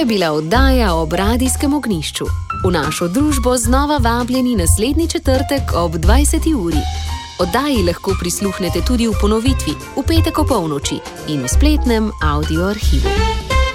je bila oddaja ob Radijskem ognjišču. V našo družbo znova vabljeni naslednji četrtek ob 20. uri. Oddaji lahko prisluhnete tudi v ponovitvi, v petek ob polnoči in v spletnem audio arhivu.